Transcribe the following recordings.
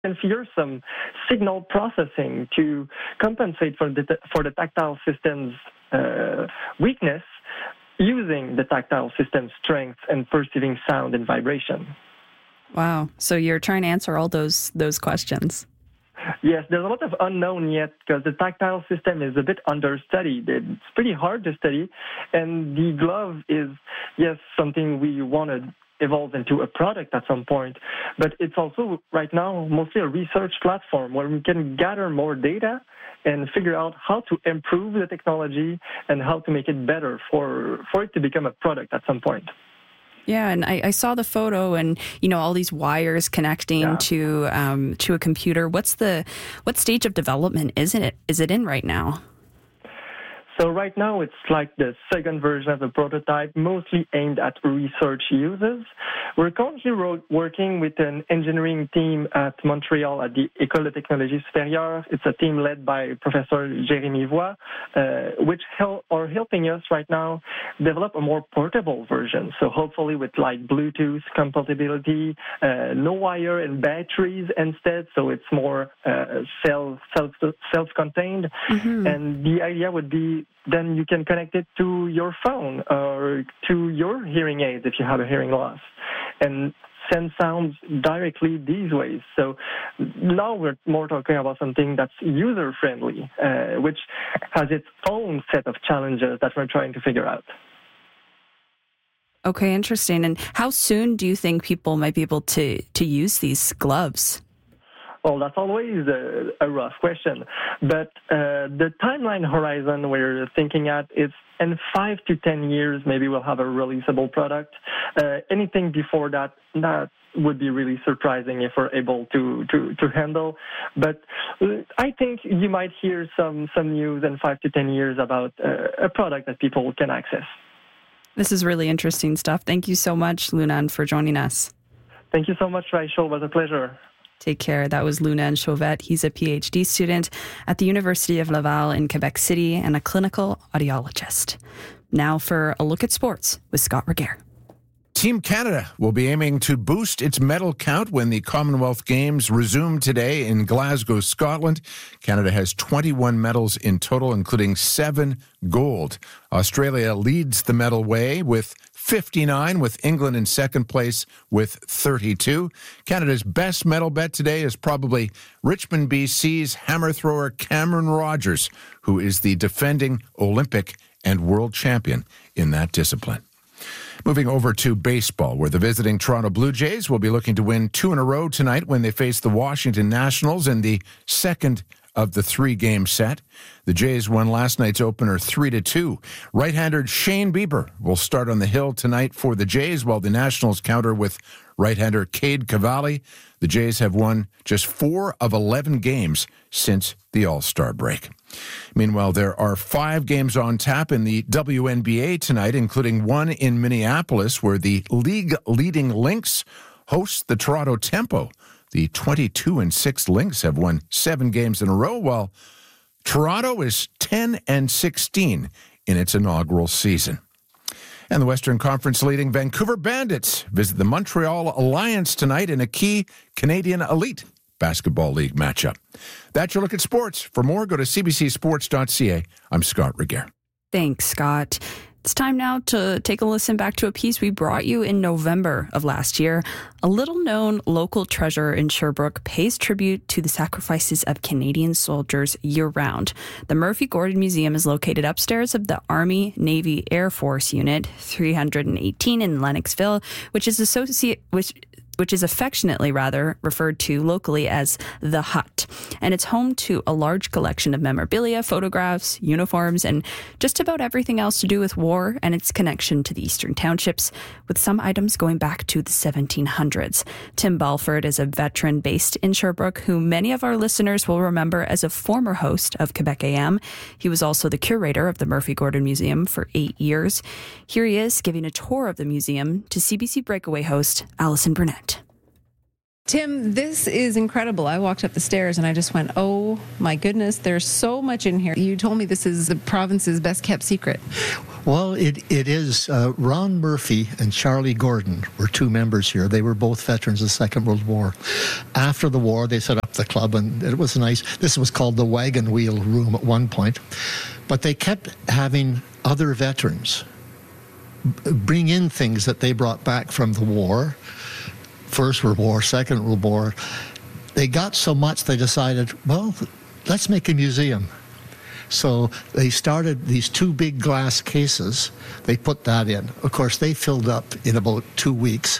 configure some signal processing to compensate for the tactile system's weakness using the tactile system's strength and perceiving sound and vibration. Wow. So you're trying to answer all those questions. Yes, there's a lot of unknown yet because the tactile system is a bit understudied. It's pretty hard to study, and the glove is, yes, something we want to evolve into a product at some point, but it's also right now mostly a research platform where we can gather more data and figure out how to improve the technology and how to make it better for it to become a product at some point. Yeah, and I saw the photo, and all these wires connecting to a computer. What stage of development is it in right now? So right now it's like the second version of the prototype, mostly aimed at research uses. We're currently working with an engineering team at Montreal at the École de Technologie Supérieure. It's a team led by Professor Jérémy Voix, which are helping us right now develop a more portable version. So hopefully with like Bluetooth compatibility, no wire and batteries instead. So it's more self-contained. Mm-hmm. And the idea would be then you can connect it to your phone or to your hearing aids if you have a hearing loss and send sounds directly these ways. So now we're more talking about something that's user-friendly, which has its own set of challenges that we're trying to figure out. Okay, interesting. And how soon do you think people might be able to use these gloves? Well, that's always a rough question. But the timeline horizon we're thinking at is in 5 to 10 years, maybe we'll have a releasable product. Anything before that would be really surprising if we're able to handle. But I think you might hear some news in 5 to 10 years about a product that people can access. This is really interesting stuff. Thank you so much, Lunand, for joining us. Thank you so much, Rachel. It was a pleasure. Take care. That was Lunand Chauvet. He's a PhD student at the University of Laval in Quebec City and a clinical audiologist. Now for a look at sports with Scott Regehr. Team Canada will be aiming to boost its medal count when the Commonwealth Games resume today in Glasgow, Scotland. Canada has 21 medals in total, including 7 gold. Australia leads the medal way with 59, with England in second place with 32. Canada's best medal bet today is probably Richmond, BC's hammer thrower Cameron Rogers, who is the defending Olympic and world champion in that discipline. Moving over to baseball, where the visiting Toronto Blue Jays will be looking to win 2 in a row tonight when they face the Washington Nationals in the second of the 3-game set. The Jays won last night's opener 3-2. Right-hander Shane Bieber will start on the hill tonight for the Jays, while the Nationals counter with right-hander Cade Cavalli. The Jays have won just 4 of 11 games since the All-Star break. Meanwhile, there are 5 games on tap in the WNBA tonight, including one in Minneapolis, where the league-leading Lynx hosts the Toronto Tempo. The 22-6 Lynx have won 7 games in a row, while Toronto is 10-16 in its inaugural season. And the Western Conference leading Vancouver Bandits visit the Montreal Alliance tonight in a key Canadian Elite Basketball League matchup. That's your look at sports. For more, go to cbcsports.ca. I'm Scott Regehr. Thanks, Scott. It's time now to take a listen back to a piece we brought you in November of last year. A little-known local treasure in Sherbrooke pays tribute to the sacrifices of Canadian soldiers year-round. The Murphy Gordon Museum is located upstairs of the Army Navy Air Force Unit 318 in Lennoxville, which is affectionately referred to locally as the Hut. And it's home to a large collection of memorabilia, photographs, uniforms, and just about everything else to do with war and its connection to the Eastern Townships, with some items going back to the 1700s. Tim Balford is a veteran based in Sherbrooke, who many of our listeners will remember as a former host of Quebec AM. He was also the curator of the Murphy Gordon Museum for 8 years. Here he is giving a tour of the museum to CBC Breakaway host Alison Burnett. Tim, this is incredible. I walked up the stairs and I just went, oh my goodness, there's so much in here. You told me this is the province's best kept secret. Well, it is. Ron Murphy and Charlie Gordon were two members here. They were both veterans of the Second World War. After the war, they set up the club, and it was nice. This was called the Wagon Wheel Room at one point. But they kept having other veterans bring in things that they brought back from the war, First World War, Second World War. They got so much, they decided, well, let's make a museum. So they started these two big glass cases. They put that in. Of course, they filled up in about 2 weeks.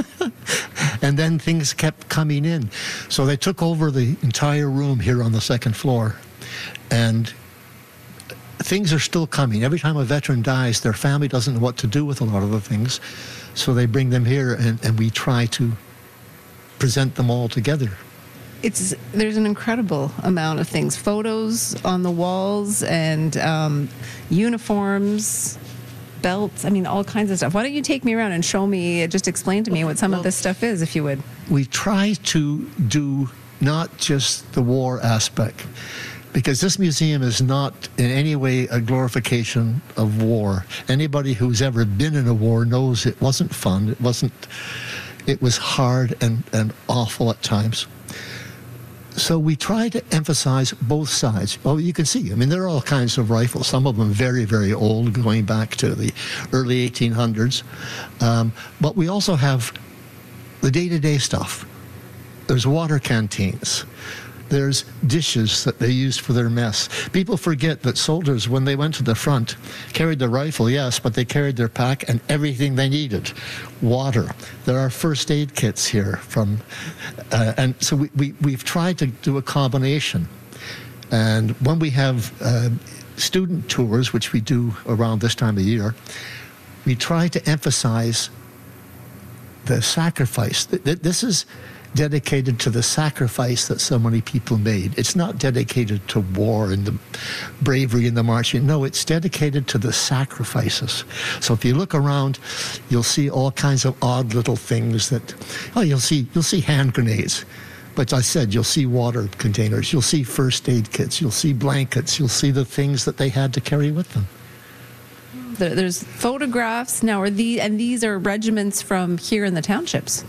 And then things kept coming in. So they took over the entire room here on the second floor. And things are still coming. Every time a veteran dies, their family doesn't know what to do with a lot of the things. So they bring them here, and we try to present them all together. There's an incredible amount of things. Photos on the walls and uniforms, belts, all kinds of stuff. Why don't you take me around and show me, just explain to me what some of this stuff is, if you would. We try to do not just the war aspect, because this museum is not in any way a glorification of war. Anybody who's ever been in a war knows it wasn't fun. It was hard and awful at times. So we try to emphasize both sides. Well, you can see, there are all kinds of rifles, some of them very, very old, going back to the early 1800s. But we also have the day-to-day stuff. There's water canteens. There's dishes that they used for their mess. People forget that soldiers, when they went to the front, carried their rifle, yes, but they carried their pack and everything they needed. Water. There are first aid kits here and so we've tried to do a combination. And when we have student tours, which we do around this time of year, we try to emphasize the sacrifice. This is dedicated to the sacrifice that so many people made. It's not dedicated to war and the bravery and the marching. No, it's dedicated to the sacrifices. So if you look around, you'll see all kinds of odd little things you'll see hand grenades. But I said, you'll see water containers, you'll see first aid kits, you'll see blankets, you'll see the things that they had to carry with them. There's photographs now, these are regiments from here in the townships.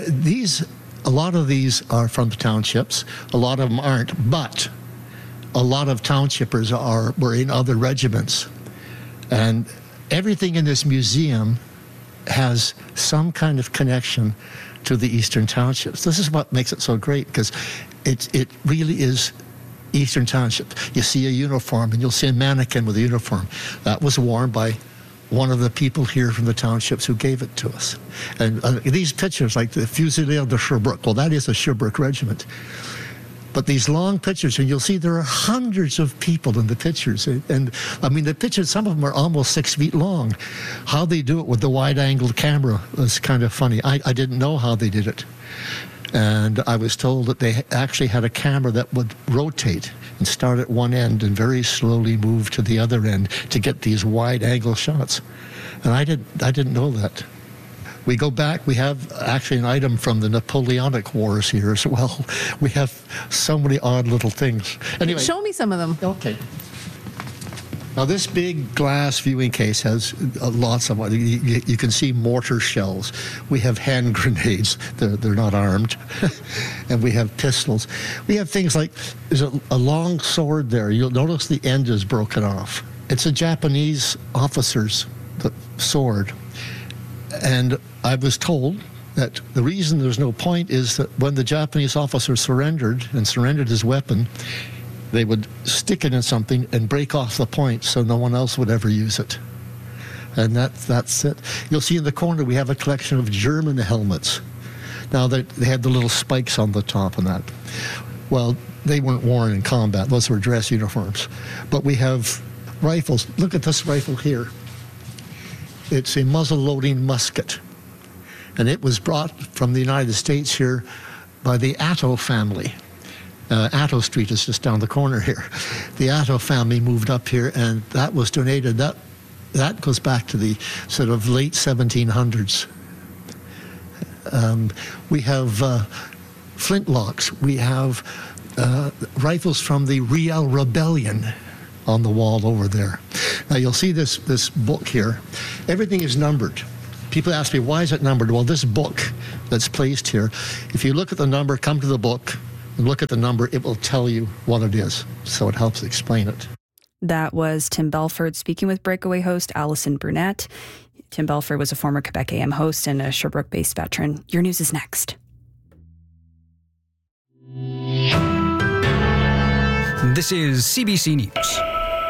A lot of these are from the townships. A lot of them aren't, but a lot of townshippers were in other regiments. And everything in this museum has some kind of connection to the Eastern Townships. This is what makes it so great, because it really is Eastern Township. You see a uniform, and you'll see a mannequin with a uniform. That was worn by one of the people here from the townships who gave it to us. And these pictures, like the Fusilier de Sherbrooke, well, that is a Sherbrooke regiment. But these long pictures, and you'll see there are hundreds of people in the pictures. And the pictures, some of them are almost 6 feet long. How they do it with the wide-angled camera was kind of funny. I didn't know how they did it. And I was told that they actually had a camera that would rotate and start at one end and very slowly move to the other end to get these wide-angle shots. And I didn't know that. We go back, we have actually an item from the Napoleonic Wars here as well. We have so many odd little things. Anyway, show me some of them. Okay. Now, this big glass viewing case has lots of, you can see mortar shells. We have hand grenades. They're not armed. And we have pistols. We have things like, there's a long sword there. You'll notice the end is broken off. It's a Japanese officer's sword. And I was told that the reason there's no point is that when the Japanese officer surrendered his weapon, they would stick it in something and break off the point so no one else would ever use it. And that's it. You'll see in the corner we have a collection of German helmets. Now, they had the little spikes on the top and that. Well, they weren't worn in combat. Those were dress uniforms. But we have rifles. Look at this rifle here. It's a muzzle-loading musket. And it was brought from the United States here by the Atto family. Atto Street is just down the corner here. The Atto family moved up here, and that was donated. That goes back to the sort of late 1700s. We have flintlocks. We have rifles from the Riel Rebellion on the wall over there. Now you'll see this book here. Everything is numbered. People ask me, why is it numbered? Well, this book that's placed here, if you look at the number, come to the book, and look at the number, it will tell you what it is. So it helps explain it. That was Tim Belford speaking with Breakaway host Alison Brunette. Tim Belford was a former Quebec AM host and a Sherbrooke-based veteran. Your news is next. This is CBC News.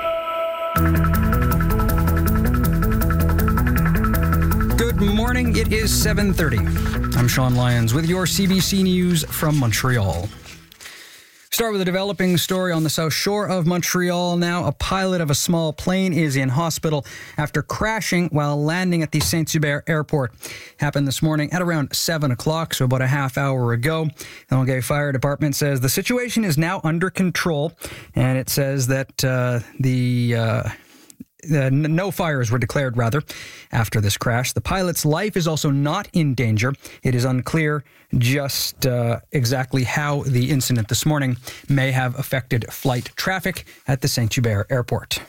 Good morning. It is 7:30. I'm Sean Lyons with your CBC News from Montreal. Start with a developing story on the south shore of Montreal. Now, a pilot of a small plane is in hospital after crashing while landing at the Saint-Hubert Airport. Happened this morning at around 7 o'clock, so about a half hour ago. The Longueuil Fire Department says the situation is now under control, and it says that no fires were declared, after this crash. The pilot's life is also not in danger. It is unclear just exactly how the incident this morning may have affected flight traffic at the Saint-Hubert Airport.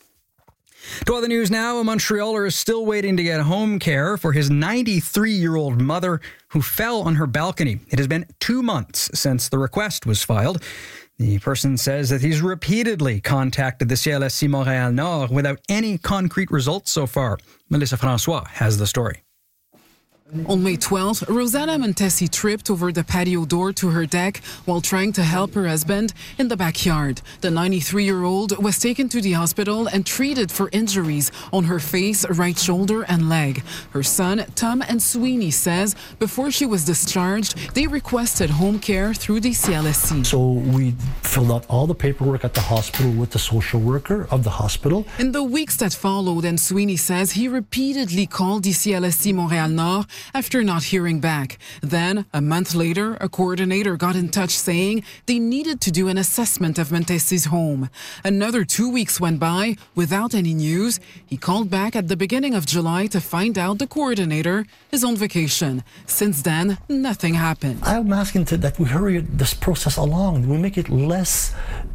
To other news now, a Montrealer is still waiting to get home care for his 93-year-old mother who fell on her balcony. It has been 2 months since the request was filed. The person says that he's repeatedly contacted the CLSC Montréal Nord without any concrete results so far. Melissa Francois has the story. On May 12th, Rosanna Montesi tripped over the patio door to her deck while trying to help her husband in the backyard. The 93-year-old was taken to the hospital and treated for injuries on her face, right shoulder, and leg. Her son, Tom and Sweeney, says before she was discharged, they requested home care through the CLSC. So we filled out all the paperwork at the hospital with the social worker of the hospital. In the weeks that followed, and Sweeney says he repeatedly called the CLSC Montréal Nord after not hearing back. Then, a month later, a coordinator got in touch saying they needed to do an assessment of Montesi's home. Another 2 weeks went by without any news. He called back at the beginning of July to find out the coordinator is on vacation. Since then, nothing happened. I'm asking that we hurry this process along. We make it less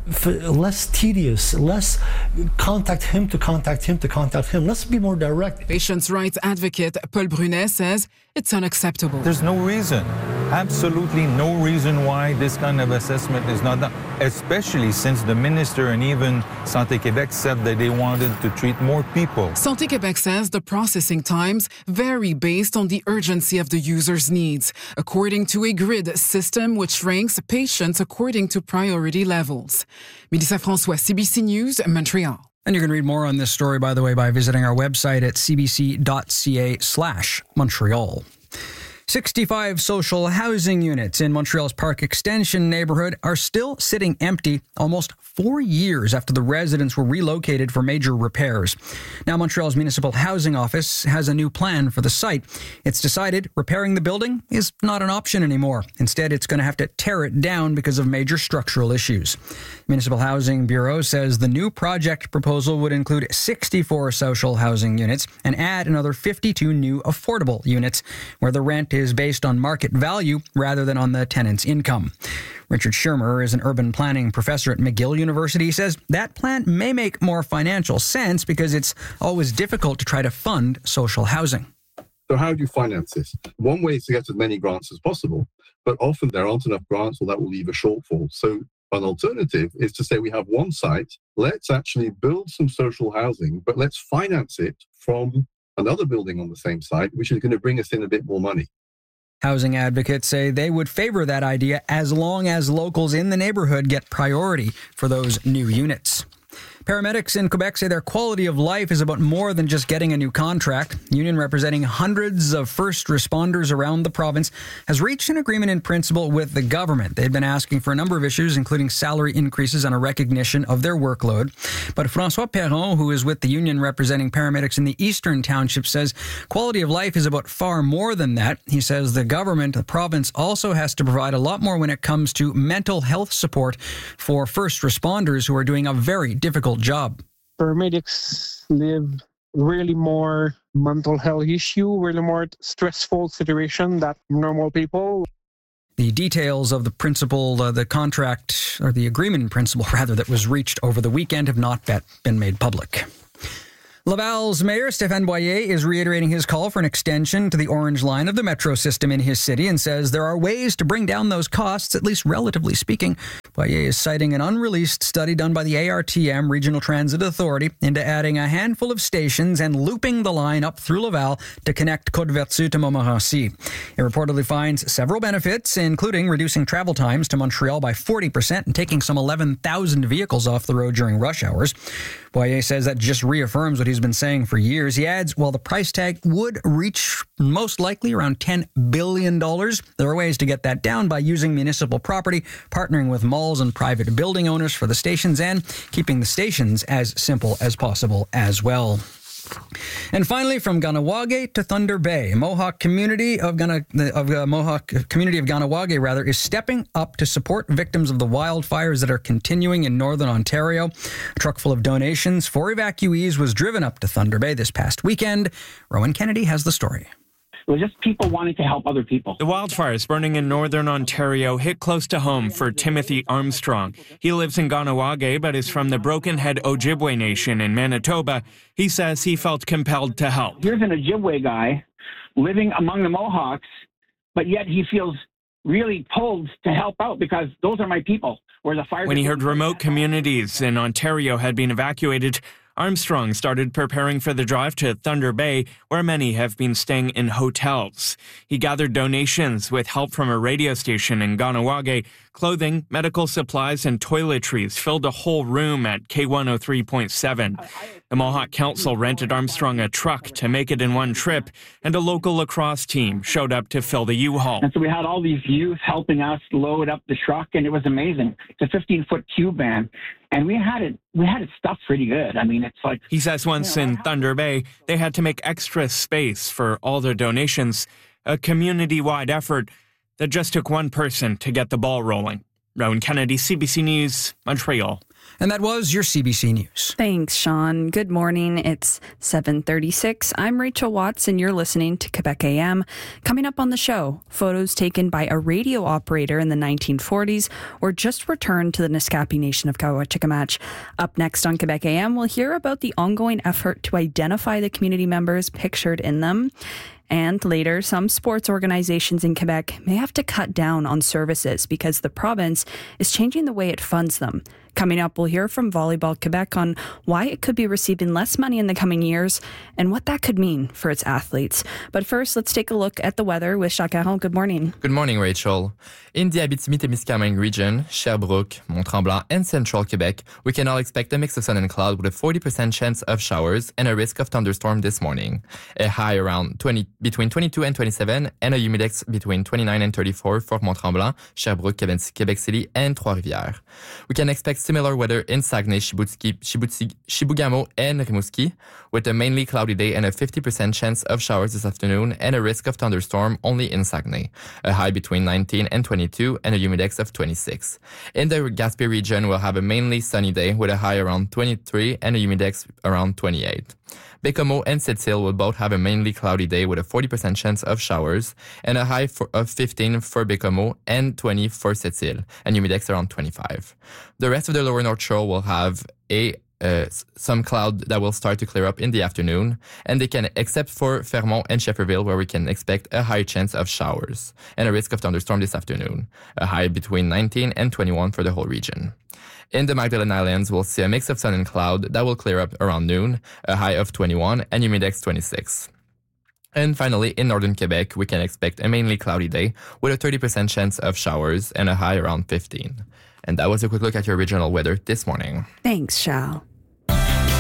tedious, less contact him to contact him to contact him. Let's be more direct. Patients' rights advocate Paul Brunet says it's unacceptable. There's no reason, absolutely no reason why this kind of assessment is not done, especially since the minister and even Santé Québec said that they wanted to treat more people. Santé Québec says the processing times vary based on the urgency of the user's needs, according to a grid system which ranks patients according to priority levels. Melissa Francois, CBC News, Montreal. And you can read more on this story, by the way, by visiting our website at cbc.ca/Montreal. 65 social housing units in Montreal's Park Extension neighborhood are still sitting empty almost 4 years after the residents were relocated for major repairs. Now, Montreal's Municipal Housing Office has a new plan for the site. It's decided repairing the building is not an option anymore. Instead, it's going to have to tear it down because of major structural issues. Municipal Housing Bureau says the new project proposal would include 64 social housing units and add another 52 new affordable units where the rent is based on market value rather than on the tenant's income. Richard Schirmer is an urban planning professor at McGill University. He says that plan may make more financial sense because it's always difficult to try to fund social housing. So how do you finance this? One way is to get as many grants as possible, but often there aren't enough grants or that will leave a shortfall. So an alternative is to say we have one site, let's actually build some social housing, but let's finance it from another building on the same site, which is going to bring us in a bit more money. Housing advocates say they would favor that idea as long as locals in the neighborhood get priority for those new units. Paramedics in Quebec say their quality of life is about more than just getting a new contract. Union representing hundreds of first responders around the province has reached an agreement in principle with the government. They've been asking for a number of issues, including salary increases and a recognition of their workload. But François Perron, who is with the union representing paramedics in the Eastern Township, says quality of life is about far more than that. He says the government, the province, also has to provide a lot more when it comes to mental health support for first responders who are doing a very difficult job. Paramedics live really more mental health issue, really more stressful situation than normal people. The details of the the contract, or the agreement in principle, rather, that was reached over the weekend have not yet been made public. Laval's mayor, Stéphane Boyer, is reiterating his call for an extension to the Orange Line of the metro system in his city and says there are ways to bring down those costs, at least relatively speaking. Boyer is citing an unreleased study done by the ARTM Regional Transit Authority into adding a handful of stations and looping the line up through Laval to connect Côte-Vertu to Montmorency. It reportedly finds several benefits, including reducing travel times to Montreal by 40% and taking some 11,000 vehicles off the road during rush hours. Boyer says that just reaffirms what he's been saying for years. He adds, while the price tag would reach most likely around $10 billion, there are ways to get that down by using municipal property, partnering with malls and private building owners for the stations, and keeping the stations as simple as possible as well. And finally, from Kahnawake to Thunder Bay, Mohawk community of Kahnawake is stepping up to support victims of the wildfires that are continuing in northern Ontario. A truck full of donations for evacuees was driven up to Thunder Bay this past weekend. Rowan Kennedy has the story. It was just people wanting to help other people. The wildfires burning in northern Ontario hit close to home for Timothy Armstrong. He lives in Kahnawake but is from the Broken Head Ojibwe Nation in Manitoba. He says he felt compelled to help. Here's an Ojibwe guy living among the Mohawks, but yet he feels really pulled to help out because those are my people. Where the fire. When he heard remote communities in Ontario had been evacuated, Armstrong started preparing for the drive to Thunder Bay, where many have been staying in hotels. He gathered donations with help from a radio station in Kahnawake. Clothing, medical supplies, and toiletries filled a whole room at K103.7. The Mohawk Council rented Armstrong a truck to make it in one trip, and a local lacrosse team showed up to fill the U-Haul. And so we had all these youth helping us load up the truck, and it was amazing. It's a 15-foot cube van, and we had it stuffed pretty good. I mean, it's like... He says once in Thunder Bay, they had to make extra space for all their donations, a community-wide effort that just took one person to get the ball rolling. Rowan Kennedy, CBC News, Montreal. And that was your CBC News. Thanks, Sean. Good morning. It's 7:36. I'm Rachel Watts, and you're listening to Quebec AM. Coming up on the show, photos taken by a radio operator in the 1940s or just returned to the Naskapi Nation of Kawachikamatch. Up next on Quebec AM, we'll hear about the ongoing effort to identify the community members pictured in them. And later, some sports organizations in Quebec may have to cut down on services because the province is changing the way it funds them. Coming up, we'll hear from Volleyball Quebec on why it could be receiving less money in the coming years and what that could mean for its athletes. But first, let's take a look at the weather with Jacques Caron. Good morning. Good morning, Rachel. In the Abitibi-Témiscamingue region, Sherbrooke, Mont-Tremblant, and central Quebec, we can all expect a mix of sun and cloud with a 40% chance of showers and a risk of thunderstorm this morning. A high around between 22 and 27 and a humidex between 29 and 34 for Mont-Tremblant, Sherbrooke, Quebec City, and Trois-Rivières. We can expect similar weather in Saguenay, Chibougamau, and Rimouski, with a mainly cloudy day and a 50% chance of showers this afternoon and a risk of thunderstorm only in Saguenay. A high between 19 and 22 and a humidex of 26. In the Gaspé region, we'll have a mainly sunny day with a high around 23 and a humidex around 28. Bécomo and Sept-Îles will both have a mainly cloudy day with a 40% chance of showers and a high of 15 for Bécomo and 20 for Sept-Îles, and humidex around 25. The rest of the lower North Shore will have some cloud that will start to clear up in the afternoon, and they can, except for Fermont and Shefferville, where we can expect a high chance of showers and a risk of thunderstorm this afternoon, a high between 19 and 21 for the whole region. In the Magdalen Islands, we'll see a mix of sun and cloud that will clear up around noon, a high of 21 and humidex 26. And finally, in northern Quebec, we can expect a mainly cloudy day with a 30% chance of showers and a high around 15. And that was a quick look at your regional weather this morning. Thanks, Shao.